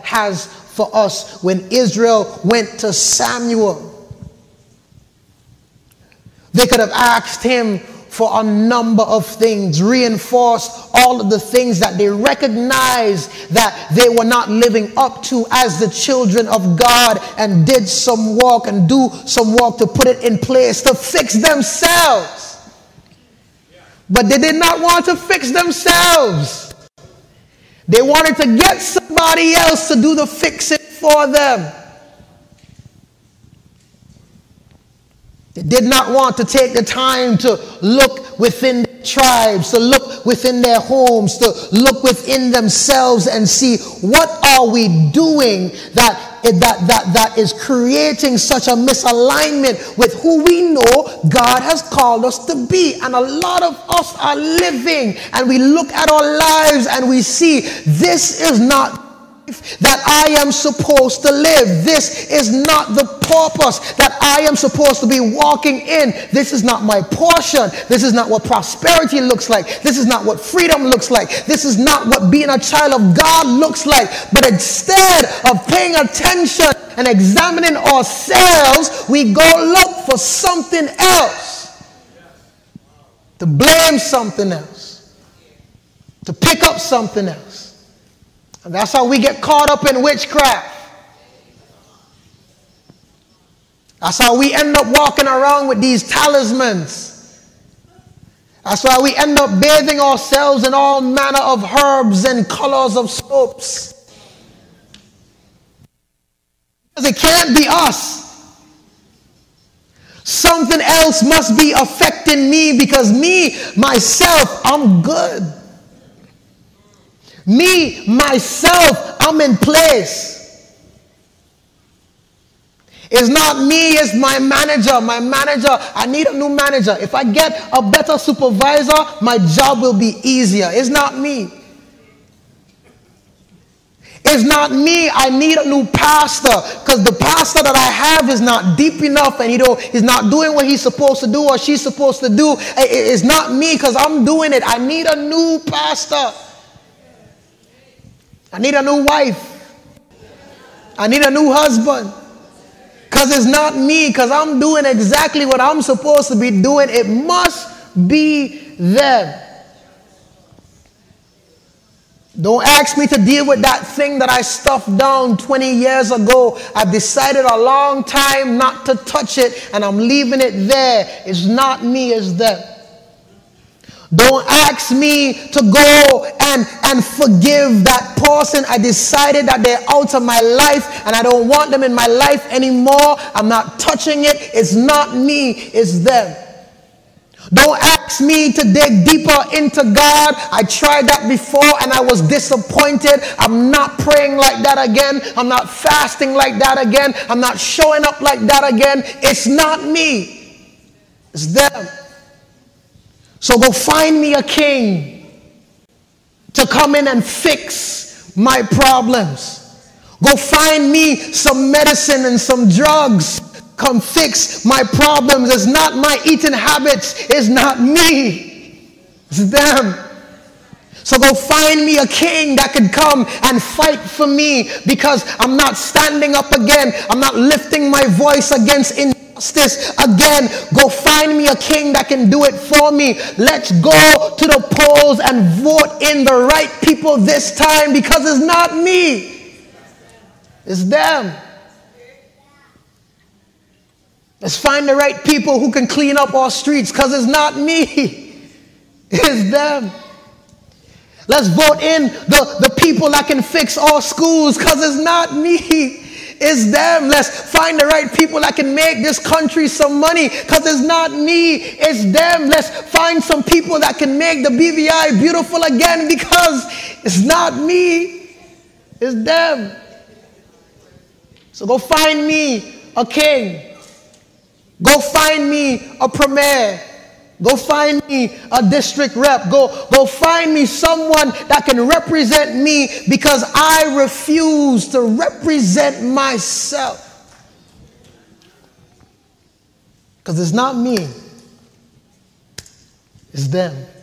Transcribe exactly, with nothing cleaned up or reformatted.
has for us when Israel went to Samuel. They could have asked him for a number of things, reinforced all of the things that they recognized that they were not living up to as the children of God, and did some work and do some work to put it in place to fix themselves. But they did not want to fix themselves. They wanted to get somebody else to do the fixing for them. They did not want to take the time to look within their tribes, to look within their homes, to look within themselves and see, what are we doing that, that, that, that is creating such a misalignment with who we know God has called us to be. And a lot of us are living, and we look at our lives and we see, this is not that I am supposed to live. This is not the purpose that I am supposed to be walking in. This is not my portion. This is not what prosperity looks like. This is not what freedom looks like. This is not what being a child of God looks like. But instead of paying attention and examining ourselves, we go look for something else, to blame something else, to pick up something else. And that's how we get caught up in witchcraft. That's how we end up walking around with these talismans. That's why we end up bathing ourselves in all manner of herbs and colors of soaps. Because it can't be us. Something else must be affecting me, because me, myself, I'm good. Me, myself, I'm in place. It's not me, it's my manager. My manager, I need a new manager. If I get a better supervisor, my job will be easier. It's not me. It's not me, I need a new pastor, because the pastor that I have is not deep enough, and you know, he's not doing what he's supposed to do or she's supposed to do. It's not me, because I'm doing it. I need a new pastor. I need a new wife. I need a new husband. Because it's not me, because I'm doing exactly what I'm supposed to be doing. It must be them. Don't ask me to deal with that thing that I stuffed down twenty years ago. I've decided a long time not to touch it, and I'm leaving it there. It's not me, it's them. Don't ask me to go and, and forgive that person. I decided that they're out of my life and I don't want them in my life anymore. I'm not touching it. It's not me, it's them. Don't ask me to dig deeper into God. I tried that before and I was disappointed. I'm not praying like that again. I'm not fasting like that again. I'm not showing up like that again. It's not me, it's them. So go find me a king to come in and fix my problems. Go find me some medicine and some drugs. Come fix my problems. It's not my eating habits. It's not me. It's them. So go find me a king that could come and fight for me, because I'm not standing up again. I'm not lifting my voice against injustice again. Go find me a king that can do it for me. Let's go to the polls and vote in the right people this time, because it's not me, it's them. Let's find the right people who can clean up our streets, because it's not me, it's them. Let's vote in the, the people that can fix our schools, because it's not me, it's them. Let's find the right people that can make this country some money, because it's not me, it's them. Let's find some people that can make the B V I beautiful again, because it's not me, it's them. So go find me a king. Go find me a premier. Go find me a district rep. Go, go find me someone that can represent me, because I refuse to represent myself. Because it's not me, it's them.